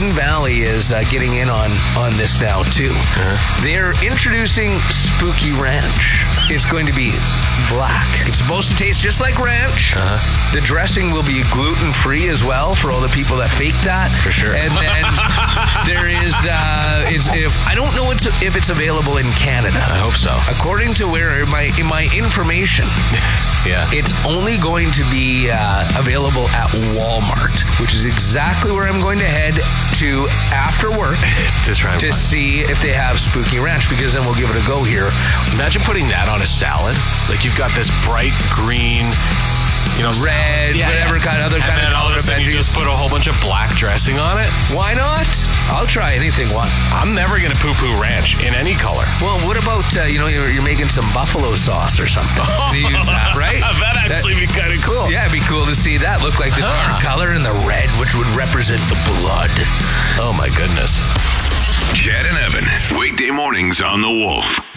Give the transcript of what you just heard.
Green Valley is getting in on this now too. They're introducing Spooky Ranch. It's going to be black. It's supposed to taste just like ranch. The dressing will be gluten-free as well for all the people that fake that. For sure. And then there is, I don't know if it's available in Canada. I hope so. According to where in my information, it's only going to be available at Walmart, which is exactly where I'm going to head to after work to try and to see if they have Spooky Ranch, because then we'll give it a go here. Imagine putting that on a salad. Like you've got this bright green, red, whatever kind of other kind of color. And then you just put a whole bunch of black dressing on it. Why not? I'll try anything. I'm never going to poo-poo ranch in any color. Well, what about, you're making some buffalo sauce or something. You use that, right? That'd actually be kind of cool. Yeah, it'd be cool to see that. Look like the dark color and the red, which would represent the blood. Oh, my goodness. Chad and Evan, weekday mornings on The Wolf.